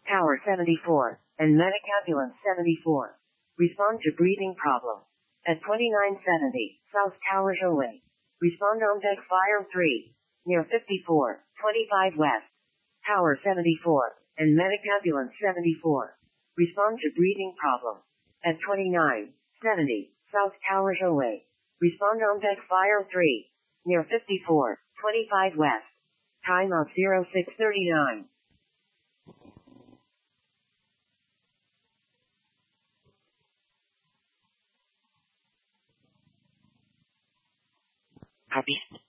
Tower 74, and Medic Ambulance 74. Respond to breathing problem. At 2970, South Tower Highway. Respond on deck fire 3. Near 5425 West. Tower 74, and Medic Ambulance 74. Respond to breathing problem. At 2970, South Tower Highway. Respond on deck fire 3. Near 5425 West. Timeout 0639. Copy.